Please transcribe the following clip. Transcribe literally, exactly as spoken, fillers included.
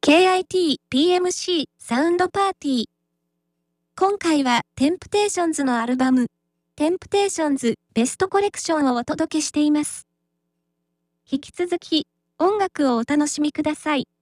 ケーアイティーピーエムシー サウンドパーティー。今回はテンプテーションズのアルバム、テンプテーションズベストコレクションをお届けしています。引き続き音楽をお楽しみください。